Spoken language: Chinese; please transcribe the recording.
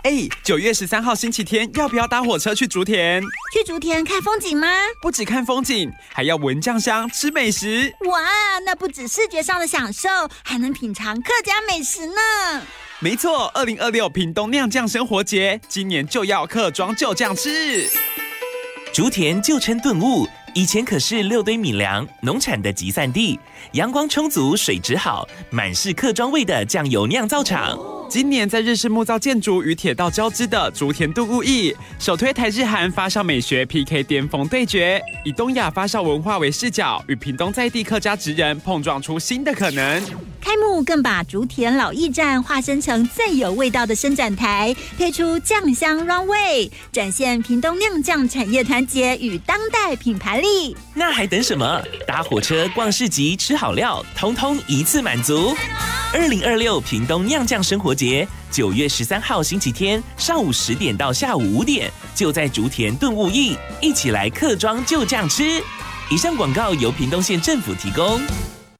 9月13号星期天，要不要搭火车去竹田？ 去竹田看风景吗？ 不只看风景，还要闻酱香、吃美食。 哇，那不止视觉上的享受，还能品尝客家美食呢。 没错，2026屏东酿酱生活节，今年就要客庄就酱吃。 竹田旧称顿悟，以前可是6堆米粮农产的集散地，阳光充足，水质好，满是客庄味的酱油酿造厂。 今年在日式木造建筑与铁道交织的竹田顿悟驿，首推台日韩发酵美学 PK 巅峰对决，以东亚发酵文化为视角，与屏东在地客家职人碰撞出新的可能。 开幕更把竹田老驿站化身成最有味道的伸展台，推出酱香 Runway， 展现屏东酿酱产业团结与当代品牌力。 那还等什么？搭火车、逛市集、吃好料，通通一次满足。2026屏东酿酱生活节，9月13号星期天上午10点到下午5点，就在竹田顿悟驿，一起来客庄就酱吃。以上广告由屏东县政府提供。